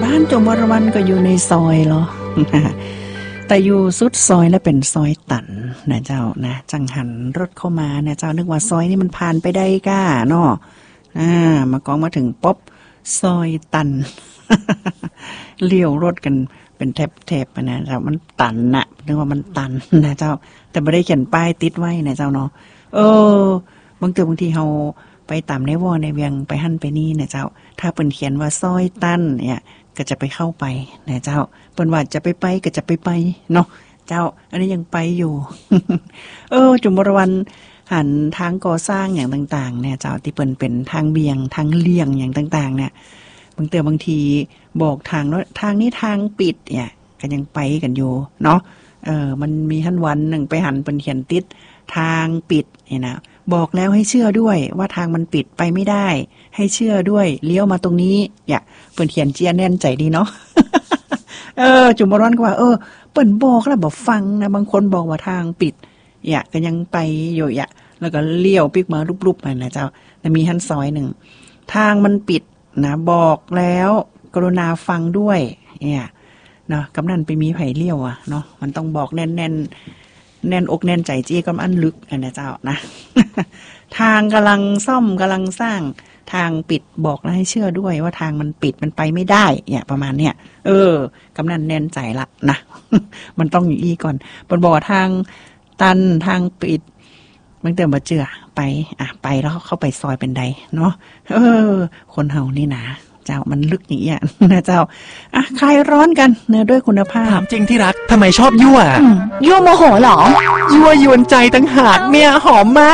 บ้านจมรวันก็อยู่ในซอยเหรอ แต่อยู่สุดซอยแล้วเป็นซอยตันนะเจ้านะจังหันรถเข้ามานะเจ้านึกว่าซอยนี่มันผ่านไปได้ก้าเนาะมากองมาถึงป๊บซอยตัน เลี้ยวรถกันเป็นแถบๆนะเจ้ามันตันนะนึกว่ามันตันนะเจ้าแต่ไม่ได้เขียนป้ายติดไว้นะเจ้าเนาะบางทีเฮาไปตามในวอในเวียงไปหั่นไปนี่นะเจ้าถ้าเปิ้นเขียนว่าซอยตันเนี่ยก็จะไปเข้าไปนะเจ้าเปิ้นว่าจะไปก็จะไปเนาะเจ้าอันนี้ยังไปอยู่ จุมรวันหันทางก่อสร้างอย่างต่างๆเนี่ยเจ้าที่เปิ้นเป็นทางเบี่ยงทางเลี่ยงอย่างต่างๆเนี่ยบางทีบอกทางว่าทางนี้ทางปิดเนี่ยก็ยังไปกันอยู่เนาะมันมีท่านวันหนึ่งไปหันเปิ้นเขียนติดทางปิดเนี่ยนะบอกแล้วให้เชื่อด้วยว่าทางมันปิดไปไม่ได้ให้เชื่อด้วยเลี้ยวมาตรงนี้อย่าเปิ้นเขียนเจียแน่นใจดีเนาะ จุมร้อนก็ว่าเปิ้นบอกแล้วบอกฟังนะบางคนบอกว่าทางปิดอย่าก็ยังไปอยู่อย่าแล้วก็เลี้ยวปิกมาลุบๆนะเจ้าแต่มีหั่นซอยหนึ่งทางมันปิดนะบอกแล้วกรุณาฟังด้วยเนี่ยเนาะกำนันไปมีไผเลี้ยวเนาะมันต้องบอกแน่นอกแน่นใจจี้ก็อันลึกนะเจ้านะ ทางกำลังซ่อมกำลังสร้างทางปิดบอกแล้วให้เชื่อด้วยว่าทางมันปิดมันไปไม่ได้เนี่ยประมาณเนี่ยกำนันแน่นใจละนะ มันต้องอยู่ก่อนบนบ่อทางตันทางปิดมันเติมมาเจือไปแล้วเข้าไปซอยเป็นใดเนาะคนเฮานี่นะเจ้ามันลึกอย่างเงี้ยนะเจ้าคลายร้อนกันเนื้อด้วยคุณภาพถามจริงที่รักทำไมชอบยั่วยั่วโมโหหรอยั่วยวนใจต่างหากเนี่ยหอมมาก